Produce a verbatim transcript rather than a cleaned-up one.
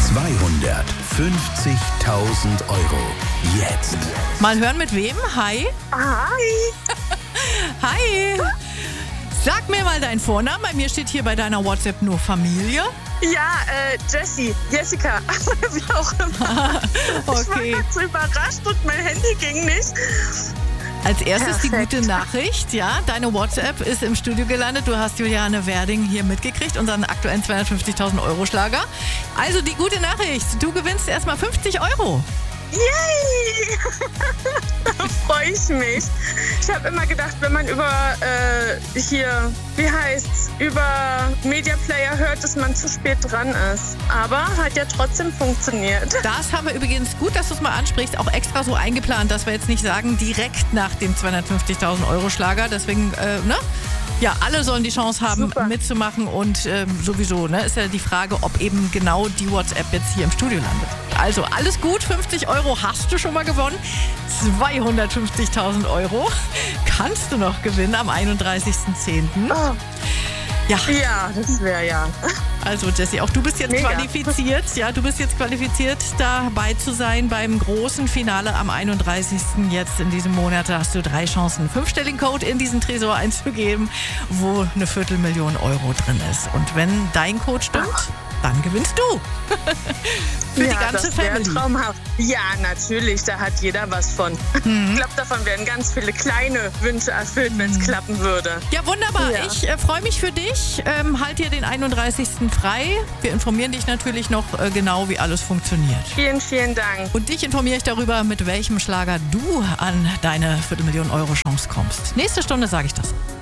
zweihundertfünfzigtausend Euro. Jetzt. Mal hören mit wem? Hi. Hi. Hi. Sag mir mal deinen Vornamen. Bei mir steht hier bei deiner WhatsApp nur Familie. Ja, äh, Jessie, Jessica, wie auch immer. Okay. Ich war so überrascht und mein Handy ging nicht. Als erstes Perfekt. die gute Nachricht, ja, deine WhatsApp ist im Studio gelandet. Du hast Juliane Werding hier mitgekriegt, unseren aktuellen zweihundertfünfzigtausend Euro Schlager. Also die gute Nachricht, du gewinnst erstmal fünfzig Euro. Yay! Da freue ich mich. Ich habe immer gedacht, wenn man über äh, hier, wie heißt's, über Media Player hört, dass man zu spät dran ist. Aber hat ja trotzdem funktioniert. Das haben wir übrigens, gut, dass du es mal ansprichst, auch extra so eingeplant, dass wir jetzt nicht sagen, direkt nach dem zweihundertfünfzigtausend Euro Schlager. Deswegen, äh, ne? Ja, alle sollen die Chance haben, Super. mitzumachen und ähm, sowieso, ne, ist ja die Frage, ob eben genau die WhatsApp jetzt hier im Studio landet. Also alles gut, fünfzig Euro hast du schon mal gewonnen, zweihundertfünfzigtausend Euro kannst du noch gewinnen am einunddreißigsten zehnten Oh, Ja, ja, das wäre ja. also Jessie, auch du bist jetzt Mega. qualifiziert. Ja, du bist jetzt qualifiziert, dabei zu sein beim großen Finale am einunddreißigsten Jetzt in diesem Monat. Da hast du drei Chancen, einen fünfstelligen Code in diesen Tresor einzugeben, wo eine Viertelmillion Euro drin ist. Und wenn dein Code stimmt, dann gewinnst du. Für ja, die ganze das wäre Family. traumhaft. Ja, natürlich, da hat jeder was von. Mhm. Ich glaube, davon werden ganz viele kleine Wünsche erfüllt, wenn es klappen würde. Ja, wunderbar. Ja. Ich äh, freue mich für dich. Ähm, halt dir den einunddreißigsten frei. Wir informieren dich natürlich noch äh, genau, wie alles funktioniert. Vielen, vielen Dank. Und dich informiere ich darüber, mit welchem Schlager du an deine Viertelmillion Euro Chance kommst. Nächste Stunde sage ich das.